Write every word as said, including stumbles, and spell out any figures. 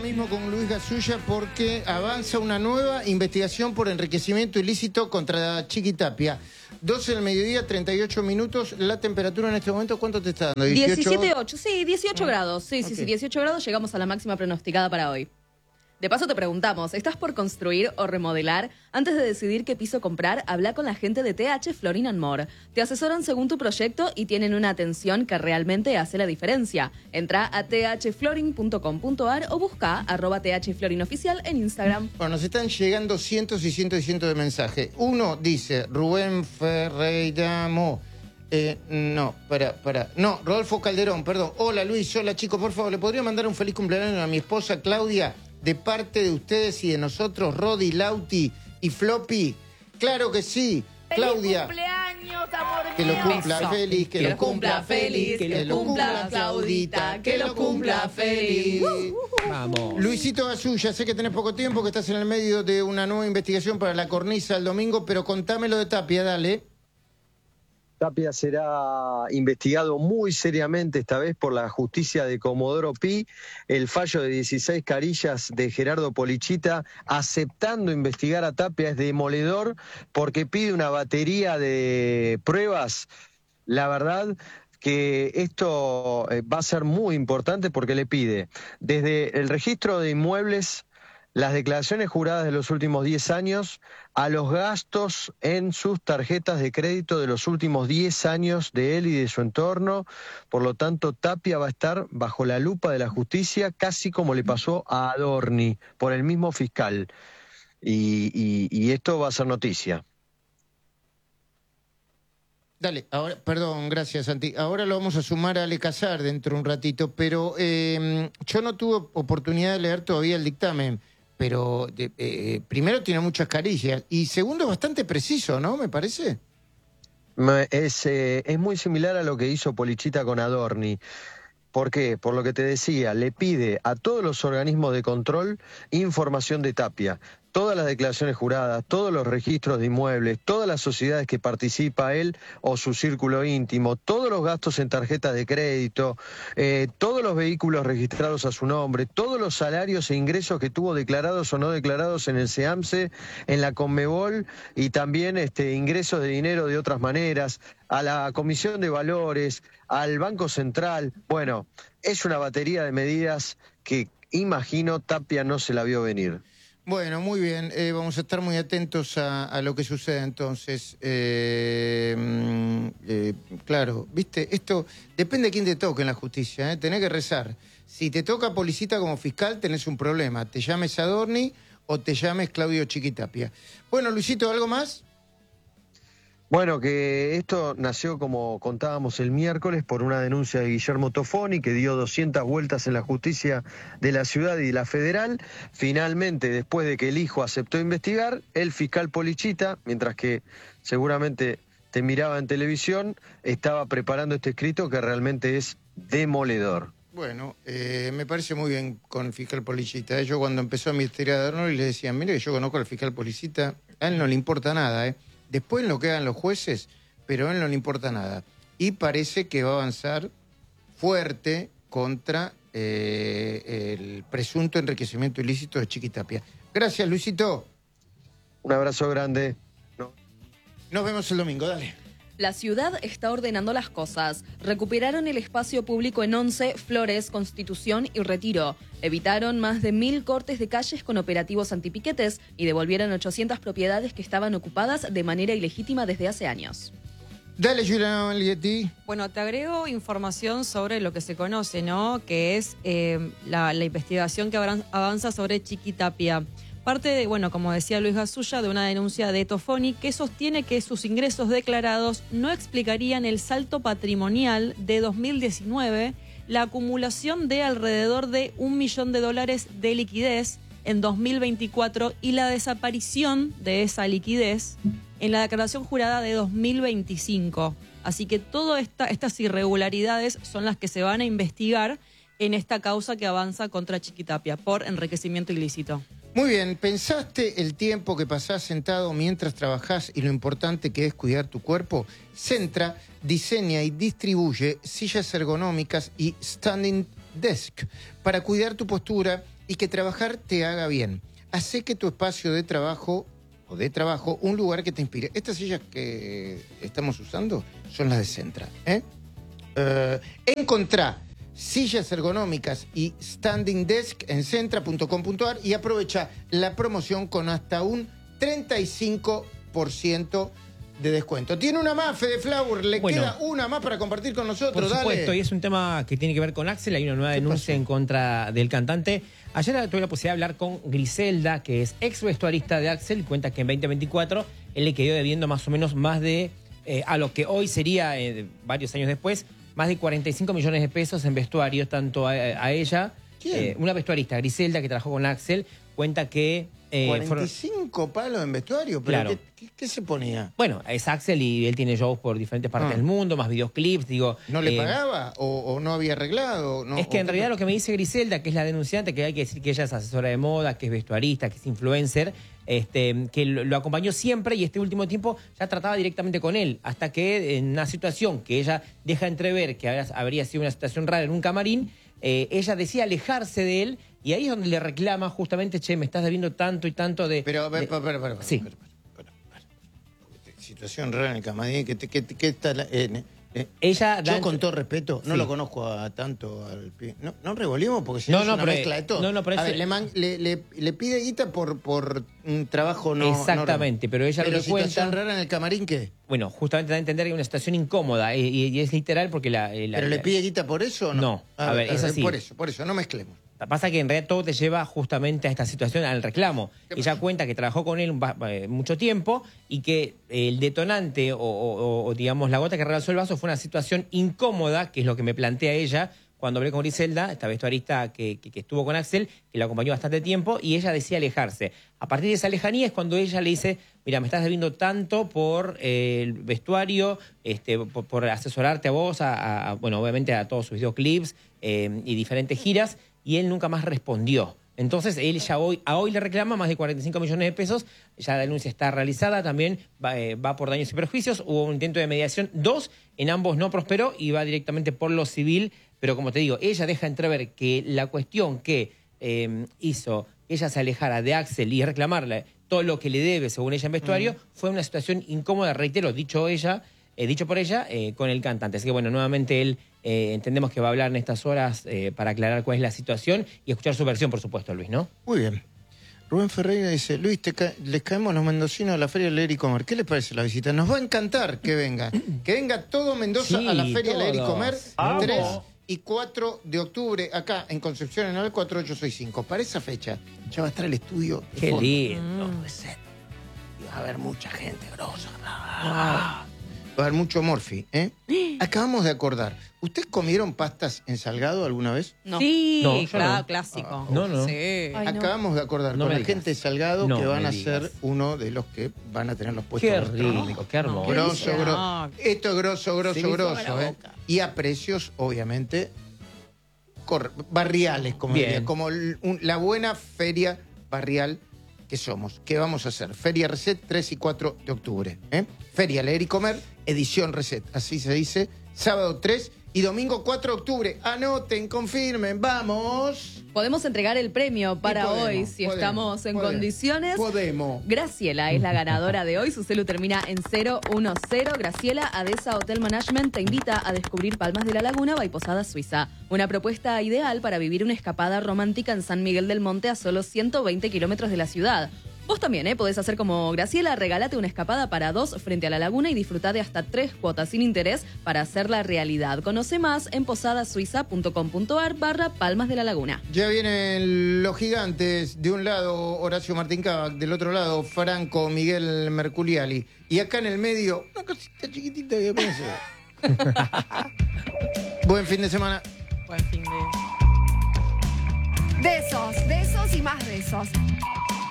mismo con Luis Gasulla porque avanza una nueva investigación por enriquecimiento ilícito contra Chiquitapia. doce del mediodía, treinta y ocho minutos. La temperatura en este momento, ¿cuánto te está dando? diecisiete punto ocho, sí, dieciocho ah, grados. Sí, okay. sí, sí, dieciocho grados. Llegamos a la máxima pronosticada para hoy. De paso te preguntamos, ¿estás por construir o remodelar? Antes de decidir qué piso comprar, habla con la gente de T H Florin and More. Te asesoran según tu proyecto y tienen una atención que realmente hace la diferencia. Entra a t h florin punto com punto a r o busca arroba thflorinoficial en Instagram. Bueno, nos están llegando cientos y cientos y cientos de mensajes. Uno dice, Rubén Ferreira Mo. Eh, no, para, para. No, Rodolfo Calderón, perdón. Hola Luis, hola chicos, por favor, ¿le podría mandar un feliz cumpleaños a mi esposa Claudia? De parte de ustedes y de nosotros, Rodi, Lauti y Floppy. Claro que sí, Claudia. ¡Feliz cumpleaños, amor mío! Que lo cumpla Beso. feliz, que, que lo cumpla feliz, que lo cumpla Claudita, que lo cumpla feliz. Vamos. Luisito Gasulla, sé que tenés poco tiempo, que estás en el medio de una nueva investigación para la cornisa el domingo, pero contámelo de Tapia, dale. Tapia será investigado muy seriamente, esta vez por la justicia de Comodoro Pi. El fallo de dieciséis carillas de Gerardo Polichita aceptando investigar a Tapia es demoledor porque pide una batería de pruebas. La verdad que esto va a ser muy importante porque le pide desde el registro de inmuebles, las declaraciones juradas de los últimos diez años, a los gastos en sus tarjetas de crédito de los últimos diez años de él y de su entorno. Por lo tanto, Tapia va a estar bajo la lupa de la justicia, casi como le pasó a Adorni, por el mismo fiscal. Y, y, y esto va a ser noticia. Dale, ahora, perdón, gracias Santi. Ahora lo vamos a sumar a Ale Casar dentro de un ratito, pero eh, yo no tuve oportunidad de leer todavía el dictamen. Pero de, eh, primero tiene muchas carillas y segundo bastante preciso, ¿no? Me parece. Es, eh, es muy similar a lo que hizo Polichita con Adorni. ¿Por qué? Por lo que te decía, le pide a todos los organismos de control información de Tapia. Todas las declaraciones juradas, todos los registros de inmuebles, todas las sociedades que participa él o su círculo íntimo, todos los gastos en tarjetas de crédito, eh, todos los vehículos registrados a su nombre, todos los salarios e ingresos que tuvo declarados o no declarados en el SEAMSE, en la Conmebol y también este, ingresos de dinero de otras maneras, a la Comisión de Valores, al Banco Central. Bueno, es una batería de medidas que imagino Tapia no se la vio venir. Bueno, muy bien. Eh, vamos a estar muy atentos a, a lo que suceda entonces. Eh, eh, claro, viste, esto depende de quién te toque en la justicia, ¿eh? Tenés que rezar. Si te toca Policita como fiscal, tenés un problema. Te llames Adorni o te llames Claudio Chiquitapia. Bueno, Luisito, ¿algo más? Bueno, que esto nació, como contábamos el miércoles, por una denuncia de Guillermo Tofoni, que dio doscientas vueltas en la justicia de la ciudad y de la federal. Finalmente, después de que el hijo aceptó investigar, el fiscal Polichita, mientras que seguramente te miraba en televisión, estaba preparando este escrito que realmente es demoledor. Bueno, eh, me parece muy bien con el fiscal Polichita. Yo cuando empezó mi historia de Adorno le decía, mire que yo conozco al fiscal Polichita, a él no le importa nada, ¿eh? Después lo que hagan los jueces, pero a él no le importa nada. Y parece que va a avanzar fuerte contra eh, el presunto enriquecimiento ilícito de Chiquitapia. Gracias, Luisito. Un abrazo grande. No. Nos vemos el domingo, dale. La ciudad está ordenando las cosas. Recuperaron el espacio público en Once, Flores, Constitución y Retiro. Evitaron más de mil cortes de calles con operativos antipiquetes y devolvieron ochocientas propiedades que estaban ocupadas de manera ilegítima desde hace años. Dale, Juliana Malietti. Bueno, te agrego información sobre lo que se conoce, ¿no? Que es eh, la, la investigación que avanza sobre Chiquitapia. Parte de, bueno, como decía Luis Gasulla, de una denuncia de Tofoni que sostiene que sus ingresos declarados no explicarían el salto patrimonial de dos mil diecinueve, la acumulación de alrededor de un millón de dólares de liquidez en dos mil veinticuatro y la desaparición de esa liquidez en la declaración jurada de dos mil veinticinco. Así que todas esta, estas irregularidades son las que se van a investigar en esta causa que avanza contra Chiquitapia por enriquecimiento ilícito. Muy bien, ¿pensaste el tiempo que pasás sentado mientras trabajás y lo importante que es cuidar tu cuerpo? Centra diseña y distribuye sillas ergonómicas y standing desk para cuidar tu postura y que trabajar te haga bien. Hacé que tu espacio de trabajo o de trabajo un lugar que te inspire. Estas sillas que estamos usando son las de Centra. ¿eh? Uh, encontrá sillas ergonómicas y standing desk en centra punto com punto a r y aprovecha la promoción con hasta un treinta y cinco por ciento de descuento. Tiene una más, Fede Flower, le bueno, queda una más para compartir con nosotros. Por supuesto, dale. Y es un tema que tiene que ver con Axel. Hay una nueva denuncia en contra del cantante. Ayer tuve la posibilidad de hablar con Griselda, que es ex vestuarista de Axel, cuenta que en veinte veinticuatro él le quedó debiendo más o menos más de, eh, a lo que hoy sería, eh, varios años después, más de cuarenta y cinco millones de pesos en vestuarios, tanto a, a ella, eh, una vestuarista, Griselda, que trabajó con Axel, cuenta que... Eh, cuarenta y cinco fueron... palos en vestuario, pero claro. ¿qué, qué, ¿qué se ponía? Bueno, es Axel y él tiene shows por diferentes partes ah. del mundo, más videoclips, digo... ¿No le eh, pagaba o, o no había arreglado? No, es que en qué... realidad lo que me dice Griselda, que es la denunciante, que hay que decir que ella es asesora de moda, que es vestuarista, que es influencer, este, que lo, lo acompañó siempre y este último tiempo ya trataba directamente con él, hasta que en una situación que ella deja entrever que habría, habría sido una situación rara en un camarín, eh, ella decía alejarse de él. Y ahí es donde le reclama justamente, che, me estás debiendo tanto y tanto de... Pero, a ver, de... para, para, para, sí. para, para, para, para. Situación rara en el camarín, que, que, que, que está... Eh, eh. Ella Yo, da... con todo respeto, no sí. lo conozco a tanto al... No, no revolvimos porque si no, no, no, es una pero, mezcla de todo. No, no, pero a ese... ver, le, man, le, le, le pide guita por, por un trabajo no... Exactamente, no, pero ella pero lo que cuenta... situación rara en el camarín, ¿qué? Bueno, justamente da a entender que hay una situación incómoda y, y, y es literal porque la... la ¿Pero la... le pide guita por eso o no? No, a, a ver, ver, es así. Por eso, por eso, no mezclemos. Pasa que en realidad todo te lleva justamente a esta situación, al reclamo. Ella cuenta que trabajó con él mucho tiempo y que el detonante o, o, o digamos la gota que rebasó el vaso fue una situación incómoda, que es lo que me plantea ella cuando hablé con Griselda, esta vestuarista que, que, que estuvo con Axel, que la acompañó bastante tiempo, y ella decía alejarse. A partir de esa lejanía es cuando ella le dice, mira, me estás debiendo tanto por eh, el vestuario, este, por, por asesorarte a vos, a, a, bueno, obviamente a todos sus videoclips eh, y diferentes giras, y él nunca más respondió. Entonces, él ya hoy, a hoy le reclama más de cuarenta y cinco millones de pesos, ya la denuncia está realizada, también va, eh, va por daños y perjuicios, hubo un intento de mediación, dos, en ambos no prosperó y va directamente por lo civil, pero como te digo, ella deja entrever que la cuestión que eh, hizo que ella se alejara de Axel y reclamarle todo lo que le debe, según ella en vestuario, uh-huh. fue una situación incómoda, reitero, dicho ella, eh, dicho por ella, eh, con el cantante. Así que bueno, nuevamente él eh, entendemos que va a hablar en estas horas eh, para aclarar cuál es la situación y escuchar su versión, por supuesto, Luis, ¿no? Muy bien. Rubén Ferreira dice, Luis, te ca les caemos los mendocinos a la Feria del Comer. ¿Qué les parece la visita? Nos va a encantar que venga. Que venga todo Mendoza sí, a la Feria del Comer. Vamos. tres y cuatro de octubre, acá en Concepción, en el cuatro ocho seis cinco. Para esa fecha ya va a estar el estudio. Qué lindo. Mm. Y va a haber mucha gente grosa. Ah. Va a haber mucho morfi, ¿eh? Acabamos de acordar. ¿Ustedes comieron pastas en Salgado alguna vez? No. Sí, no, claro, no. clásico. Ah, no, no. Sí. Ay, no. Acabamos de acordar no con la digas. gente de Salgado no que van a digas. ser uno de los que van a tener los puestos Qué gastronómicos. rico, qué hermoso. Grosso, No. grosso. Esto es grosso, grosso, Se grosso, ¿eh? Y a precios, obviamente, barriales, como Bien. diría, como un, la buena feria barrial que somos. ¿Qué vamos a hacer? Feria Reset tres y cuatro de octubre. ¿eh? Feria Leer y Comer, edición Reset, así se dice, sábado tres y domingo cuatro de octubre. Anoten, confirmen, vamos. Podemos entregar el premio para podemos, hoy si podemos, estamos en podemos, condiciones. Podemos. Graciela es la ganadora de hoy. Su celu termina en cero uno cero. Graciela, Adesa Hotel Management te invita a descubrir Palmas de la Laguna by Posada Suiza. Una propuesta ideal para vivir una escapada romántica en San Miguel del Monte a solo ciento veinte kilómetros de la ciudad. Vos también, ¿eh? Podés hacer como Graciela, regálate una escapada para dos frente a la laguna y disfrutá de hasta tres cuotas sin interés para hacerla realidad. Conoce más en posadasuiza.com.ar barra Palmas de la Laguna. Ya vienen los gigantes. De un lado, Horacio Martín Cavac. Del otro lado, Franco Miguel Merculiali. Y acá en el medio, una cosita chiquitita que pensé. Buen fin de semana. Buen fin de... Besos, besos y más besos.